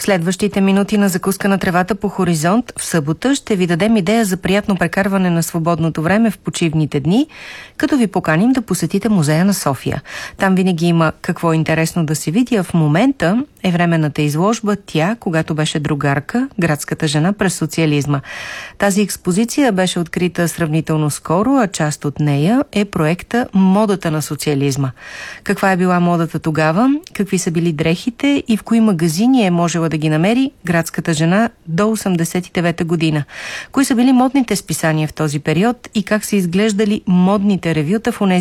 следващите минути на закуска на тревата по Хоризонт в събота ще ви дадем идея за приятно прекарване на свободното време в почивните дни, като ви поканим да посетите музея на София. Там винаги има какво интересно да се види, а в момента е временната изложба "Тя, когато беше другарка, градската жена през социализма". Тази експозиция беше открита сравнително скоро, а част от нея е проекта "Модата на социализма". Каква е била модата тогава, какви са били дрехите и в кои магазини е можела да ги намери градската жена до 89-та година. Кои са били модните списания в този период и как са изглеждали модните ревюта в онези